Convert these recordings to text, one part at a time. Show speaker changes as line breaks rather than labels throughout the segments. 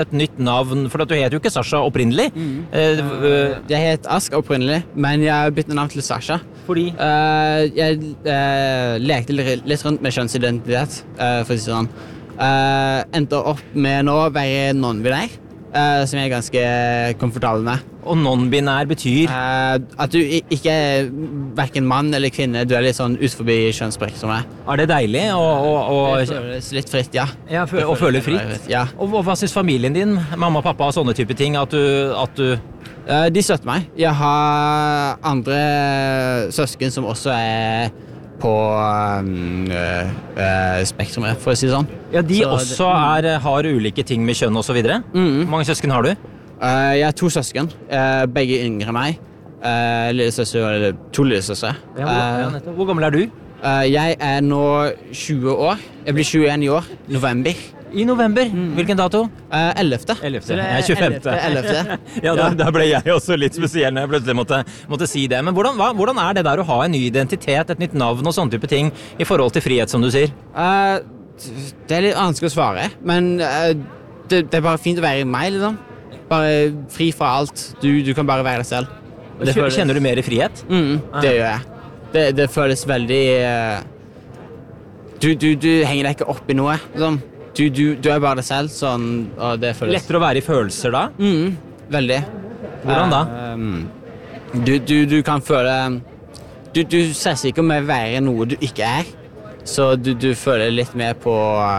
et nytt navn, for du heter jo ikke Sasha opprinnelig.
Jeg het Ask opprinnelig, men jeg byttet navn til Sasha.
Fordi?
Jeg lekte litt rundt med kjønnsidentitet, for å si sånn. Endte opp med nå å være non-binær, som jeg er ganske komfortabel med.
Og non-binær betyr?
At du ikke er hverken mann eller kvinne, du er litt sånn ut forbi kjønnsspektrumet.
Er det deilig?
Det føles litt fritt, ja.
Ja, å føle fritt?
Ja.
Og hva synes familien din, mamma, pappa og sånne type ting, at du
De støtter meg. Jeg har andre søsken som også er på spektrumet, for å si det sånn.
Ja, de også har ulike ting med kjønn og så videre? Hvor mange søsken har du?
Jeg har 2 søsken, begge yngre enn meg. Lillesøster eller 2 lillesøstre.
Hvor gammel er du?
Jeg er nå 20 år. Jeg blir 21 i år, november.
I november? Hvilken dato?
11.
Jeg er 25.
11.
Ja, da ble jeg også litt spesiell når jeg plutselig måtte si det. Men hvordan er det der å ha en ny identitet, et nytt navn og sånne type ting i forhold til frihet, som du sier?
Det er litt vanskelig å svare, men det er bare fint å være meg, liksom. Bare fri fra alt. Du kan bare være deg selv.
Kjenner du mer i frihet?
Det gjør jeg. Det føles veldig Du henger deg ikke opp i noe, liksom. Du er bare deg selv, sånn, og det føles...
Lettere å være i følelser da?
Veldig.
Hvordan da?
Du kan føle... Du ser ikke om å være noe du ikke er, så du føler litt mer på...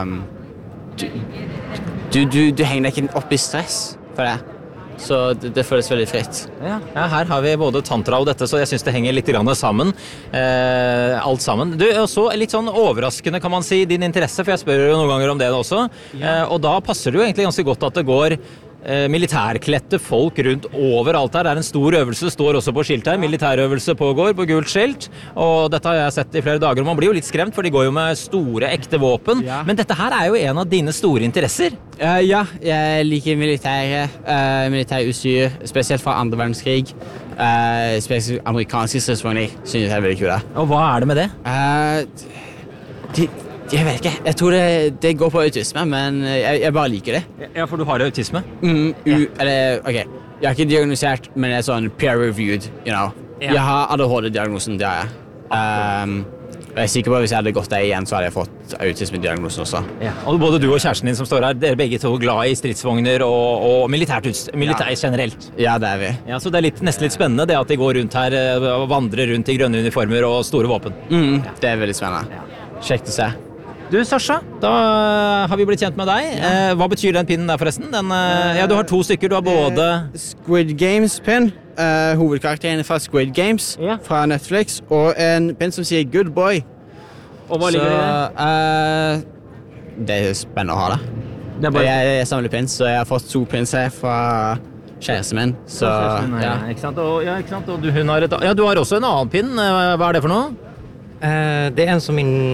Du henger deg ikke opp i stress for det. Så det føles veldig fritt.
Ja, her har vi både tantra og dette, så jeg synes det henger litt grann sammen. Alt sammen. Du, også litt sånn overraskende, kan man si, din interesse, for jeg spør jo noen ganger om det også. Og da passer det jo egentlig ganske godt at det går militærklette folk rundt overalt her. Det er en stor øvelse, det står også på skilt her. Militærøvelse pågår på gult skilt. Og dette har jeg sett i flere dager, og man blir jo litt skremt, for de går jo med store, ekte våpen. Ja. Men dette her er jo en av dine store interesser.
Ja, jeg liker militærutstyr, spesielt fra andre verdenskrig. Spesielt amerikanske stridsvogner, synes jeg er veldig kule.
Og hva er det med det?
Jeg vet ikke. Jeg tror det går på autisme, men jeg bare liker det.
Ja, for du har autisme?
Ok. Jeg har ikke diagnosert, men jeg er sånn peer-reviewed, you know. Ja. Jeg har ADHD-diagnosen, det har jeg. Jeg er sikker på at hvis jeg hadde gått der igjen, så hadde jeg fått autisme-diagnosen også. Ja.
Og både du og kjæresten din som står her, dere begge to glad i stridsvogner og militær generelt.
Ja, det er vi.
Ja, så det er nesten litt spennende det at de går rundt her og vandrer rundt i grønne uniformer og store våpen.
Det er veldig spennende. Kjekt å se.
Du, Sasha, da har vi blitt kjent med deg. Hva betyr den pinnen der forresten? Du har 2 stykker, du har både...
Squid Games-pinn, hovedkarakteren fra Squid Games fra Netflix, og en pinn som sier Good Boy.
Og hva ligger det?
Det er spennende å ha det. Jeg samler pins, så jeg har fått 2 pins her fra kjæresten min. Så,
ikke sant? Ikke sant? Og hun har du har også en annen pinn. Hva er det for noe?
Det er en som min...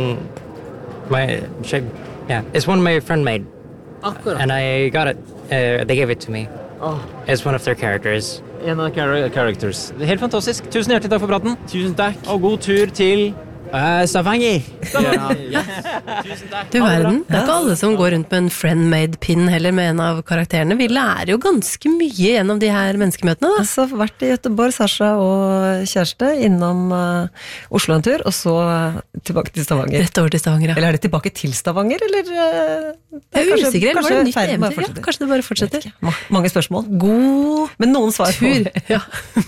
it's one my friend made. And I got it. They gave it to me. It's one of their characters.
En av characters. Helt fantastisk. Tusen hjertelig takk for praten.
Tusen takk.
Og god tur til...
Stavanger.
Tusen takk. Du verden, det er ikke alle som går rundt med en friend-made-pin heller med en av karakterene. Vi lærer jo ganske mye gjennom de her menneskemøtene da.
Så vært i Göteborg, Sasha og kjæreste innom Oslo en tur, og så tilbake til Stavanger.
Rett over til Stavanger, ja.
Eller er det tilbake til Stavanger, eller?
Jeg er usikker, eller var det nytt eventyr? Ja, kanskje det bare fortsetter.
Mange spørsmål.
God
men noen svar
tur. Ja.